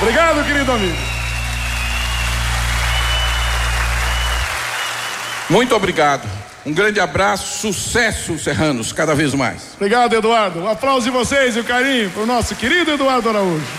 Obrigado, querido amigo. Muito obrigado. Um grande abraço, sucesso, Serranos, cada vez mais. Obrigado, Eduardo. Um aplauso de vocês e o carinho para o nosso querido Eduardo Araújo.